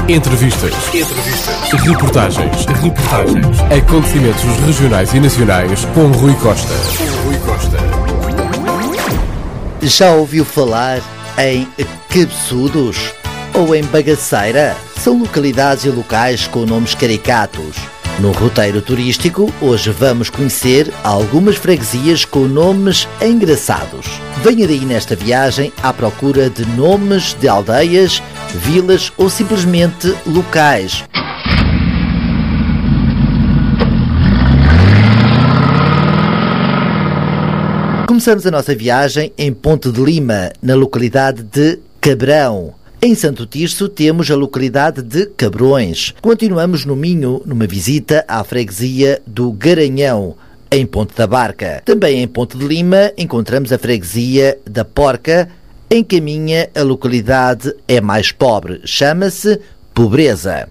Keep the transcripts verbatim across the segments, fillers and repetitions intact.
Entrevistas. Entrevistas. Reportagens. Reportagens. Acontecimentos regionais e nacionais com Rui Costa. Rui Costa. Já ouviu falar em cabeçudos ou em bagaceira? São localidades e locais com nomes caricatos. No roteiro turístico, hoje vamos conhecer algumas freguesias com nomes engraçados. Venha daí nesta viagem à procura de nomes de aldeias, vilas ou simplesmente locais. Começamos a nossa viagem em Ponte de Lima, na localidade de Cabrão. Em Santo Tirso temos a localidade de Cabrões. Continuamos no Minho, numa visita à freguesia do Garanhão, em Ponte da Barca. Também em Ponte de Lima encontramos a freguesia da Porca. Em Caminha a localidade é mais pobre, chama-se Pobreza.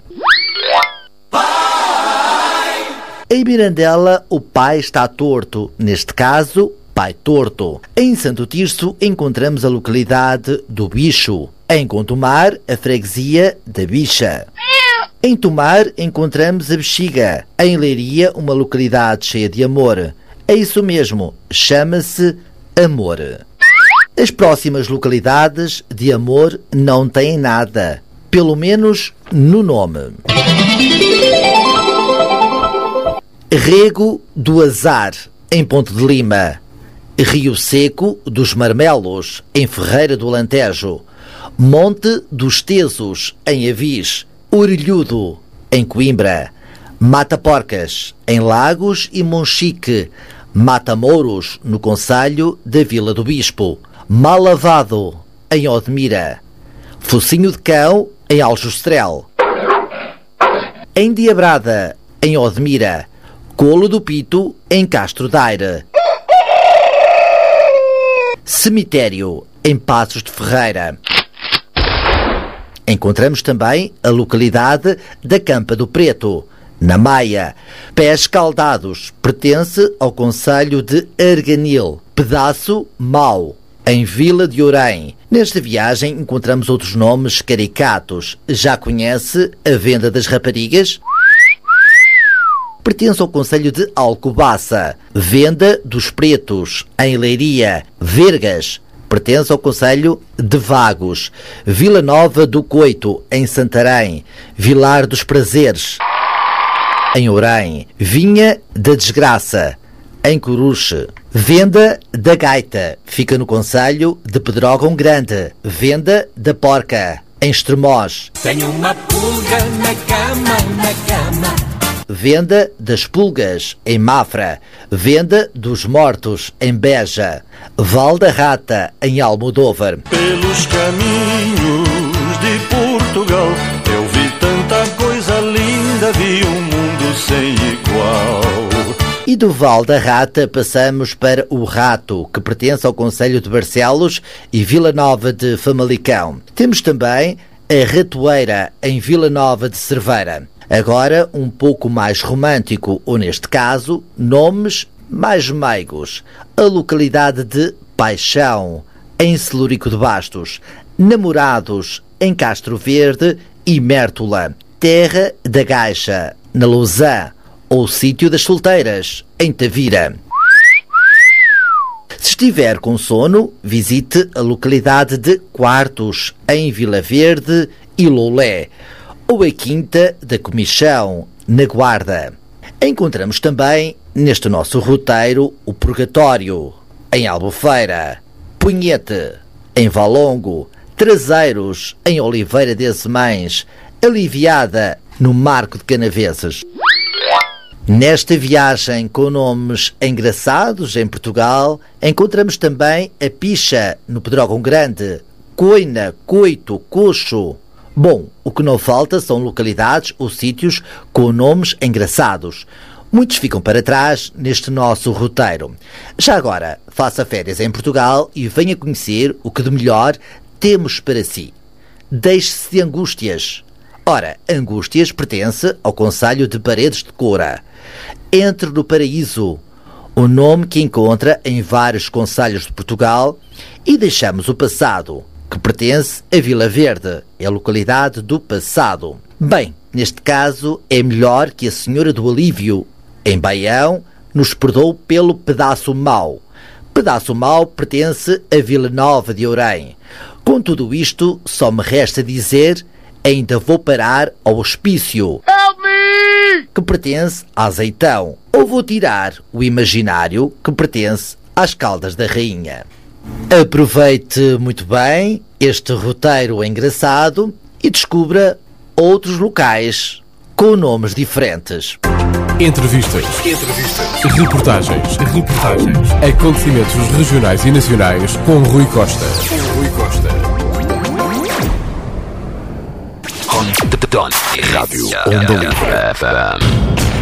Pai! Em Mirandela o pai está torto, neste caso, Pai Torto. Em Santo Tirso encontramos a localidade do Bicho. Em Contumar, a freguesia da Bicha. Em Tomar encontramos a Bexiga. Em Leiria, uma localidade cheia de amor. É isso mesmo, chama-se Amor. As próximas localidades de amor não têm nada, pelo menos no nome. Rego do Azar, em Ponte de Lima. Rio Seco dos Marmelos, em Ferreira do Alentejo. Monte dos Tesos, em Avis. Orelhudo, em Coimbra. Mata Porcas, em Lagos e Monchique. Mata Mouros, no concelho da Vila do Bispo. Malavado, em Odmira. Focinho de Cão, em Aljustrel. Em Diabrada, em Odmira. Colo do Pito, em Castro Daire. Cemitério, em Passos de Ferreira. Encontramos também a localidade da Campa do Preto, na Maia. Pés Caldados, pertence ao concelho de Arganil. Pedaço Mau, em Vila de Orém. Nesta viagem encontramos outros nomes caricatos. Já conhece a Venda das Raparigas? Pertence ao concelho de Alcobaça. Venda dos Pretos, em Leiria. Vergas, pertence ao concelho de Vagos. Vila Nova do Coito, em Santarém. Vilar dos Prazeres, em Orém. Vinha da Desgraça, em Coruche. Venda da Gaita, fica no concelho de Pedrógão Grande. Venda da Porca, em Estremoz. Tenho uma pulga na cama, na cama. Venda das Pulgas, em Mafra. Venda dos Mortos, em Beja. Val da Rata, em Almodóvar. Pelos caminhos de Portugal eu vi tanta coisa linda, vi um mundo sem igual. E do Val da Rata passamos para o Rato, que pertence ao concelho de Barcelos e Vila Nova de Famalicão. Temos também a Ratoeira, em Vila Nova de Cerveira. Agora, um pouco mais romântico, ou neste caso, nomes mais meigos. A localidade de Paixão, em Celúrico de Bastos. Namorados, em Castro Verde e Mértola. Terra da Gaixa, na Lousã. Ou Sítio das Solteiras, em Tavira. Se estiver com sono, visite a localidade de Quartos, em Vila Verde e Loulé. Ou a Quinta da Comichão, na Guarda. Encontramos também, neste nosso roteiro, o Purgatório, em Albufeira. Punhete, em Valongo. Traseiros, em Oliveira de Azemães. Aliviada, no Marco de Canaveses. Nesta viagem com nomes engraçados em Portugal, encontramos também a Picha, no Pedrógão Grande. Coina, Coito, Coxo. Bom, o que não falta são localidades ou sítios com nomes engraçados. Muitos ficam para trás neste nosso roteiro. Já agora, faça férias em Portugal e venha conhecer o que de melhor temos para si. Deixe-se de angústias. Ora, Angústias pertence ao concelho de Paredes de Coura. Entre no Paraíso, o nome que encontra em vários concelhos de Portugal, e deixamos o passado, que pertence a Vila Verde, é a localidade do Passado. Bem, neste caso é melhor que a Senhora do Alívio, em Baião, nos perdoe pelo pedaço mau. Pedaço mau pertence a Vila Nova de Ourém. Com tudo isto, só me resta dizer, ainda vou parar ao hospício, Help me! Que pertence a Azeitão, ou vou tirar o imaginário, que pertence às Caldas da Rainha. Aproveite muito bem este roteiro engraçado e descubra outros locais com nomes diferentes. Entrevistas. Entrevistas. Reportagens. Reportagens. Acontecimentos regionais e nacionais com Rui Costa. Com Rui Costa. Rádio Onda Livre F M.